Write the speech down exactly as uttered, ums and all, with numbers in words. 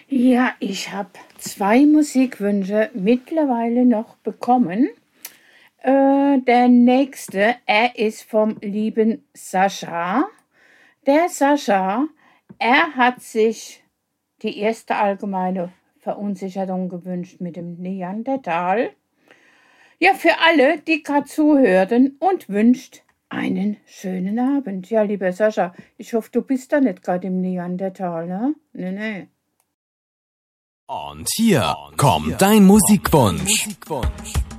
Ja, ich habe zwei Musikwünsche mittlerweile noch bekommen. Äh, der nächste, er ist vom lieben Sascha. Der Sascha, er hat sich die erste allgemeine Verunsicherung gewünscht mit dem Neandertal. Ja, für alle, die gerade zuhören und wünscht einen schönen Abend. Ja, lieber Sascha, ich hoffe, du bist da nicht gerade im Neandertal, ne? Nee, nee. Und hier kommt dein Musikwunsch.